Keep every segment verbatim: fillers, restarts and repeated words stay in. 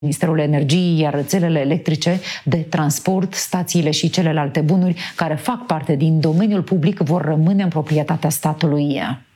Ministerul Energiei, iar rețelele electrice de transport, stațiile și celelalte bunuri care fac parte din domeniul public vor rămâne în proprietatea statului.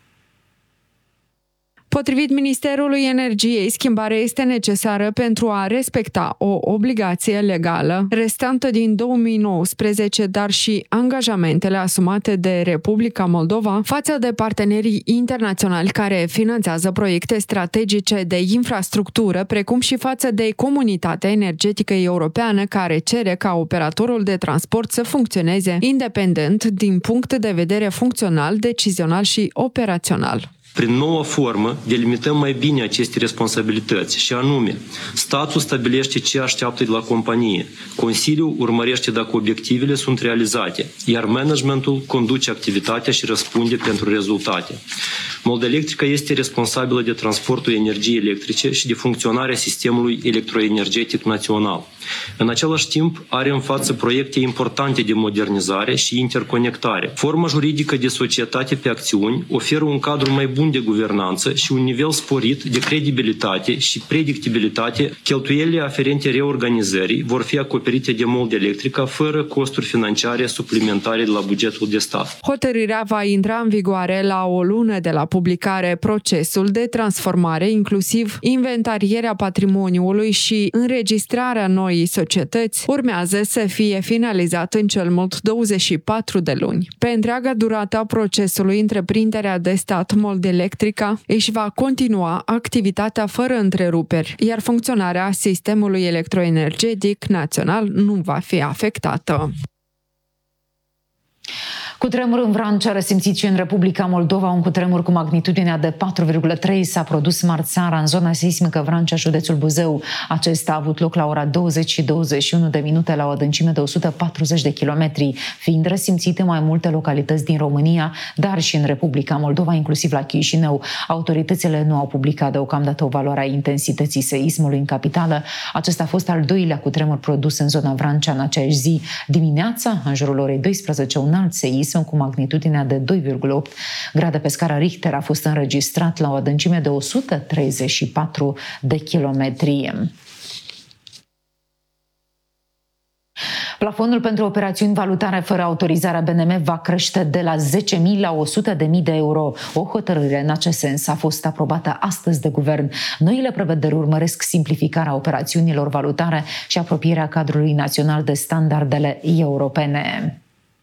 Potrivit Ministerului Energiei, schimbarea este necesară pentru a respecta o obligație legală restantă din două mii nouăsprezece, dar și angajamentele asumate de Republica Moldova față de partenerii internaționali care finanțează proiecte strategice de infrastructură, precum și față de Comunitatea Energetică Europeană, care cere ca operatorul de transport să funcționeze independent din punct de vedere funcțional, decizional și operațional. Prin noua formă, delimităm mai bine aceste responsabilități și anume, statul stabilește ce așteaptă de la companie, Consiliul urmărește dacă obiectivele sunt realizate, iar managementul conduce activitatea și răspunde pentru rezultate. Moldelectrica este responsabilă de transportul energiei electrice și de funcționarea sistemului electroenergetic național. În același timp, are în față proiecte importante de modernizare și interconectare. Forma juridică de societate pe acțiuni oferă un cadru mai bun de guvernanță și un nivel sporit de credibilitate și predictibilitate. Cheltuielile aferente reorganizării vor fi acoperite de Moldelectrica fără costuri financiare suplimentare de la bugetul de stat. Hotărârea va intra în vigoare la o lună de la publicare. Procesul de transformare, inclusiv inventarierea patrimoniului și înregistrarea noii societăți, urmează să fie finalizat în cel mult douăzeci și patru de luni. Pe întreaga durată a procesului, întreprinderea de stat Moldelectrica își va continua activitatea fără întreruperi, iar funcționarea sistemului electroenergetic național nu va fi afectată. Cutremur în Vrancea, resimțit și în Republica Moldova. Un cutremur cu magnitudinea de patru virgulă trei s-a produs marți seara în zona seismică Vrancea, județul Buzău. Acesta a avut loc la ora douăzeci și douăzeci și unu de minute la o adâncime de o sută patruzeci de kilometri, fiind resimțit în mai multe localități din România, dar și în Republica Moldova, inclusiv la Chișinău. Autoritățile nu au publicat deocamdată o valoare a intensității seismului în capitală. Acesta a fost al doilea cutremur produs în zona Vrancea în aceeași zi. Dimineața, în jurul orei douăsprezece, un alt seism cu magnitudinea de doi virgulă opt grade pe scară Richter a fost înregistrat la o adâncime de o sută treizeci și patru de kilometri. Plafonul pentru operațiuni valutare fără autorizarea B N M va crește de la zece mii la o sută de mii de euro. O hotărâre în acest sens a fost aprobată astăzi de guvern. Noile prevederi urmăresc simplificarea operațiunilor valutare și apropierea cadrului național de standardele europene.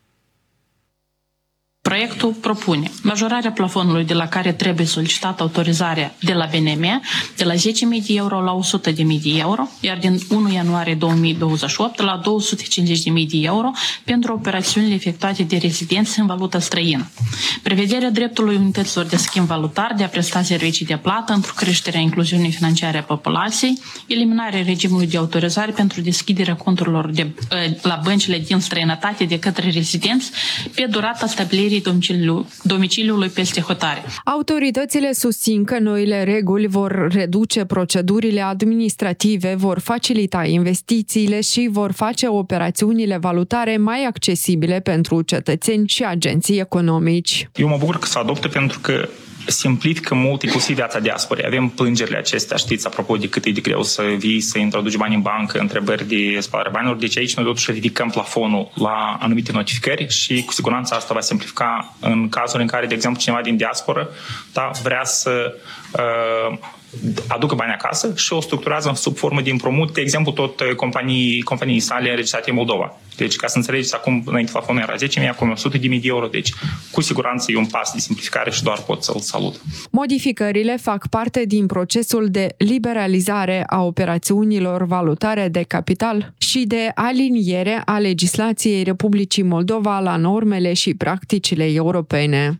Proiectul propune majorarea plafonului de la care trebuie solicitată autorizarea de la B N M de la zece mii de euro la o sută de mii de euro, iar din unu ianuarie două mii douăzeci și opt la două sute cincizeci de mii de euro pentru operațiunile efectuate de rezidenți în valută străină. Prevederea dreptului unităților de schimb valutar de a presta servicii de plată într-o creștere a incluziunii financiare a populației, eliminarea regimului de autorizare pentru deschiderea conturilor de, la băncile din străinătate de către rezidenți pe durata stabilirii domiciliului peste hotare. Autoritățile susțin că noile reguli vor reduce procedurile administrative, vor facilita investițiile și vor face operațiunile valutare mai accesibile pentru cetățeni și agenții economici. Eu mă bucur că se adoptă pentru că simplifică mult, inclusiv viața diasporei. Avem plângerile acestea, știți, apropo de cât e de greu să vii, să introduci bani în bancă, întrebări de spălare banilor. Deci aici noi totuși ridicăm plafonul la anumite notificări și cu siguranță asta va simplifica în cazul în care, de exemplu, cineva din diasporă da, vrea să uh, aducă bani acasă și o structurează sub formă de împrumut, de exemplu, tot companii, companii sale înregistrate în Moldova. Deci, ca să înțelegeți, acum, înainte plafonul era zece mii, acum o sută de mii de euro, deci, cu siguranță e un pas de simplificare și doar pot să-l salut. Modificările fac parte din procesul de liberalizare a operațiunilor valutare de capital și de aliniere a legislației Republicii Moldova la normele și practicile europene.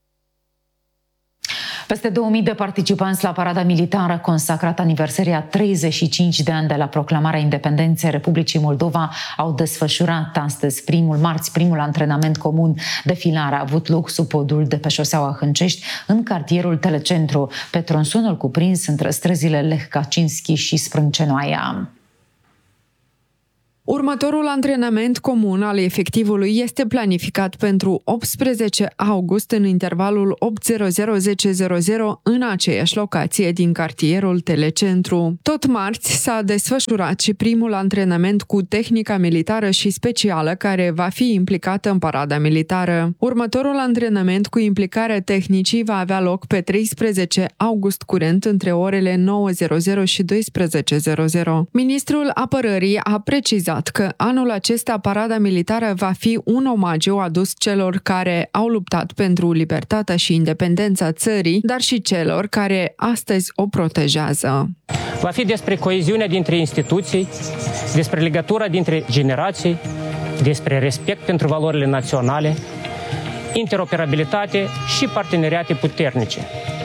Peste două mii de participanți la parada militară consacrată aniversării a treizeci și cinci de ani de la proclamarea independenței Republicii Moldova au desfășurat astăzi primul marți, primul antrenament comun. Defilarea a avut loc sub podul de pe șoseaua Hâncești, în cartierul Telecentru, pe tronsonul cuprins între străzile Leh Kaczynski și Sprâncenoaia. Următorul antrenament comun al efectivului este planificat pentru optsprezece august în intervalul opt zero zero zece zero zero în aceeași locație din cartierul Telecentru. Tot marți s-a desfășurat și primul antrenament cu tehnica militară și specială care va fi implicată în parada militară. Următorul antrenament cu implicarea tehnicii va avea loc pe treisprezece august curent între orele nouă și douăsprezece. Ministrul Apărării a precizat că anul acesta parada militară va fi un omagiu adus celor care au luptat pentru libertatea și independența țării, dar și celor care astăzi o protejează. Va fi despre coeziunea dintre instituții, despre legătura dintre generații, despre respect pentru valorile naționale, interoperabilitate și parteneriate puternice.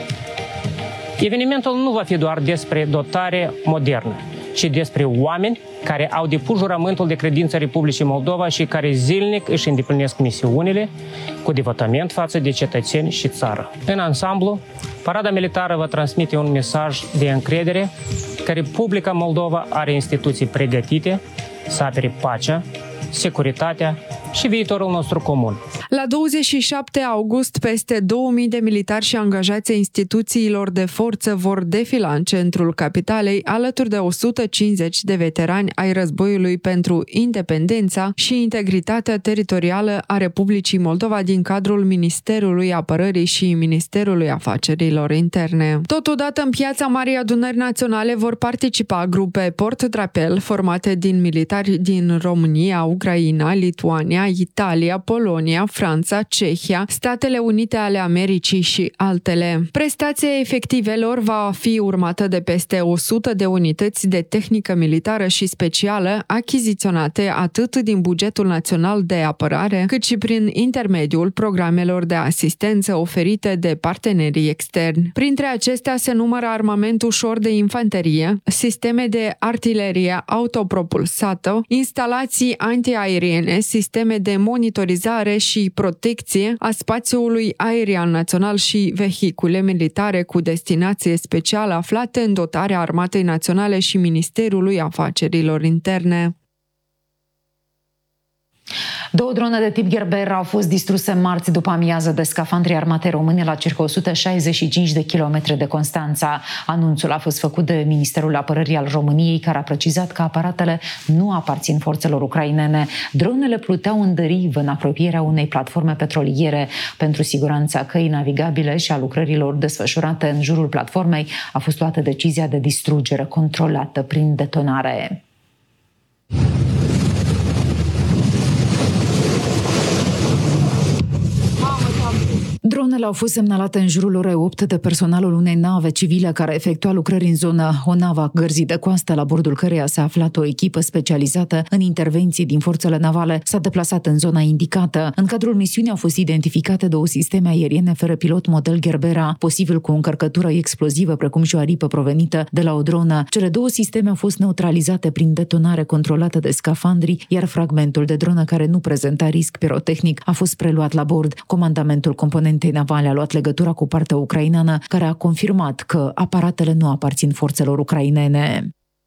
Evenimentul nu va fi doar despre dotare modernă, ci despre oameni care au depus jurământul de credință Republicii Moldova și care zilnic își îndeplinesc misiunile cu devotament față de cetățeni și țară. În ansamblu, parada militară va transmite un mesaj de încredere că Republica Moldova are instituții pregătite să apere pacea, securitatea și viitorul nostru comun. La douăzeci și șapte august, peste două mii de militari și angajați ai instituțiilor de forță vor defila în centrul capitalei alături de o sută cincizeci de veterani ai războiului pentru independența și integritatea teritorială a Republicii Moldova din cadrul Ministerului Apărării și Ministerului Afacerilor Interne. Totodată, în piața Marii Adunări Naționale vor participa grupe port-drapel formate din militari din România, Ucraina, Lituania, Italia, Polonia, Franța, Cehia, Statele Unite ale Americii și altele. Prestația efectivelor va fi urmată de peste o sută de unități de tehnică militară și specială achiziționate atât din bugetul național de apărare, cât și prin intermediul programelor de asistență oferite de partenerii externi. Printre acestea se numără armament ușor de infanterie, sisteme de artilerie autopropulsată, instalații antiaeriene, sisteme de monitorizare și protecție a spațiului aerian național și vehicule militare cu destinație specială aflate în dotarea Armatei Naționale și Ministerului Afacerilor Interne. Două drone de tip Gerber au fost distruse marți după amiază de scafandrii armatei române la circa o sută șaizeci și cinci de kilometri de Constanța. Anunțul a fost făcut de Ministerul Apărării al României, care a precizat că aparatele nu aparțin forțelor ucrainene. Dronele pluteau în derivă în apropierea unei platforme petroliere. Pentru siguranța căii navigabile și a lucrărilor desfășurate în jurul platformei a fost luată decizia de distrugere controlată prin detonare. Dronele au fost semnalate în jurul orei opt de personalul unei nave civile care efectua lucrări în zonă. O navă a gărzii de coastă, la bordul căreia s-a aflat o echipă specializată în intervenții din forțele navale, s-a deplasat în zona indicată. În cadrul misiunii au fost identificate două sisteme aeriene fără pilot model Gerbera, posibil cu o încărcătură explozivă, precum și o aripă provenită de la o dronă. Cele două sisteme au fost neutralizate prin detonare controlată de scafandri, iar fragmentul de dronă care nu prezenta risc pirotehnic a fost preluat la bord. Comandamentul componentei navale a luat legătura cu partea ucraineană, care a confirmat că aparatele nu aparțin forțelor ucrainene.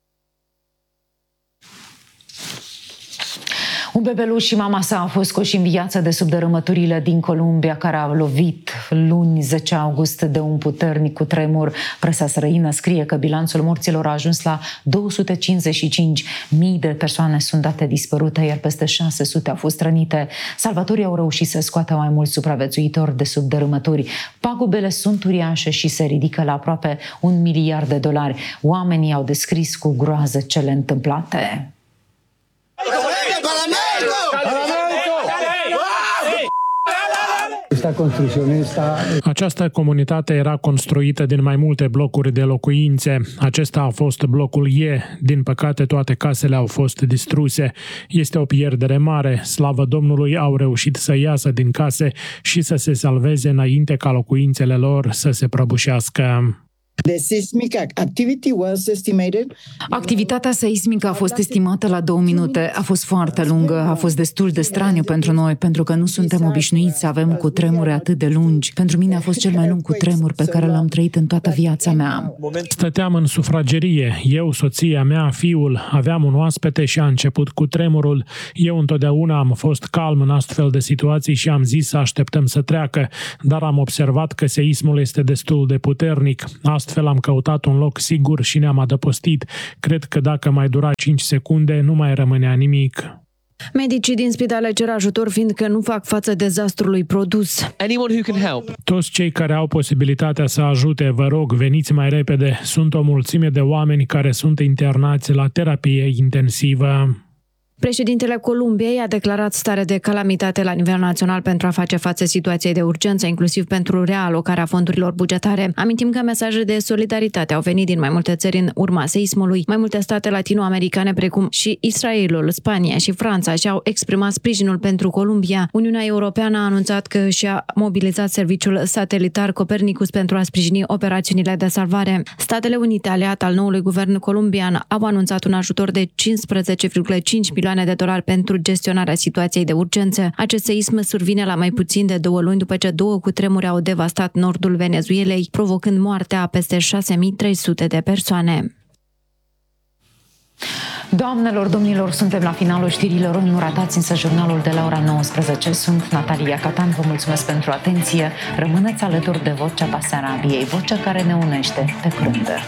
Un bebeluș și mama sa au fost scoși în viață de sub dărâmăturile din Columbia, care a lovit luni zece august de un puternic cutremur. Presa străină scrie că bilanțul morților a ajuns la două sute cincizeci și cinci. Mii de persoane sunt date dispărute, iar peste șase sute au fost rănite. Salvatorii au reușit să scoată mai mulți supraviețuitori de sub dărâmături. Pagubele sunt uriașe și se ridică la aproape un miliard de dolari. Oamenii au descris cu groază cele întâmplate. Această comunitate era construită din mai multe blocuri de locuințe. Acesta a fost blocul E. Din păcate, toate casele au fost distruse. Este o pierdere mare. Slavă Domnului, au reușit să iasă din case și să se salveze înainte ca locuințele lor să se prăbușească. The seismic activity was estimated. Activitatea seismică a fost estimată la două minute. A fost foarte lungă, a fost destul de straniu pentru noi, pentru că nu suntem obișnuiți să avem cutremure atât de lungi. Pentru mine a fost cel mai lung cutremur pe care l-am trăit în toată viața mea. Stăteam în sufragerie, eu, soția mea, fiul, aveam un oaspete și a început cutremurul. Eu întotdeauna am fost calm în astfel de situații și am zis să așteptăm să treacă, dar am observat că seismul este destul de puternic. Astfel am căutat un loc sigur și ne-am adăpostit. Cred că dacă mai dura cinci secunde, nu mai rămânea nimic. Medicii din spitale cer ajutor fiindcă nu fac față dezastrului produs. Anyone who can help. Toți cei care au posibilitatea să ajute, vă rog, veniți mai repede. Sunt o mulțime de oameni care sunt internați la terapie intensivă. Președintele Columbiei a declarat stare de calamitate la nivel național pentru a face față situației de urgență, inclusiv pentru realocarea fondurilor bugetare. Amintim că mesaje de solidaritate au venit din mai multe țări în urma seismului. Mai multe state latinoamericane, precum și Israelul, Spania și Franța, și-au exprimat sprijinul pentru Columbia. Uniunea Europeană a anunțat că și-a mobilizat serviciul satelitar Copernicus pentru a sprijini operațiunile de salvare. Statele Unite, aliat al noului guvern columbian, au anunțat un ajutor de cincisprezece virgulă cinci milioane de dolari pentru gestionarea situației de urgență. Acest seism survine la mai puțin de două luni după ce două cutremure au devastat nordul Venezuelei, provocând moartea a peste șase mii trei sute de persoane. Doamnelor, domnilor, suntem la finalul știrilor. Nu ratați însă jurnalul de la ora nouăsprezece. Sunt Natalia Catan, vă mulțumesc pentru atenție. Rămâneți alături de Vocea Basarabiei, vocea care ne unește. Pe curând!